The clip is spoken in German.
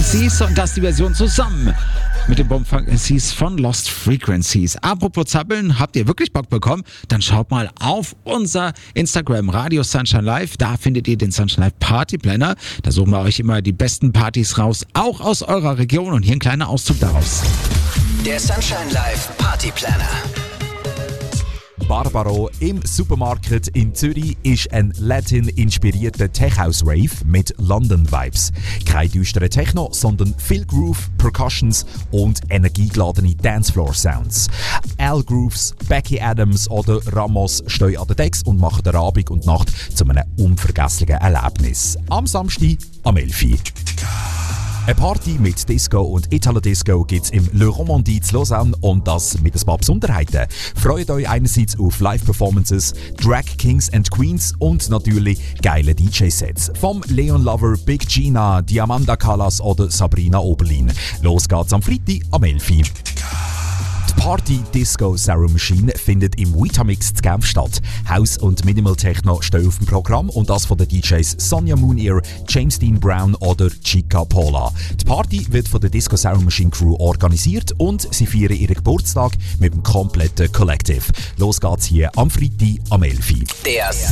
MCs und das die Version zusammen mit dem Bumfunk MCs von Lost Frequencies. Apropos Zappeln, habt ihr wirklich Bock bekommen? Dann schaut mal auf unser Instagram Radio Sunshine Live. Da findet ihr den Sunshine Live Party Planner. Da suchen wir euch immer die besten Partys raus, auch aus eurer Region. Und hier ein kleiner Auszug daraus. Der Sunshine Live Party Planner. Barbaro im Supermarkt in Zürich ist ein Latin-inspirierter Tech-House-Rave mit London-Vibes. Kein düsterer Techno, sondern viel Groove, Percussions und energiegeladene Dancefloor-Sounds. Al Grooves, Becky Adams oder Ramos stehen an den Decks und machen den Abend und Nacht zu einem unvergesslichen Erlebnis. Am Samstag am 11 Uhr. Eine Party mit Disco und Italo-Disco gibt es im Le Romandie zu Lausanne und das mit ein paar Besonderheiten. Freut euch einerseits auf Live-Performances, Drag Kings and Queens und natürlich geile DJ-Sets. Vom Leon Lover, Big Gina, Diamanda Callas oder Sabrina Oberlin. Los geht's am Freitag am 11 Uhr. Die Party Disco Sour Machine findet im Vitamix zu Genf statt. House und Minimal Techno stehen auf dem Programm und das von den DJs Sonja Moonier, James Dean Brown oder Chica Pola. Die Party wird von der Disco Sour Machine Crew organisiert und sie feiern ihren Geburtstag mit dem kompletten Collective. Los geht's hier am Freitag am 11 Uhr.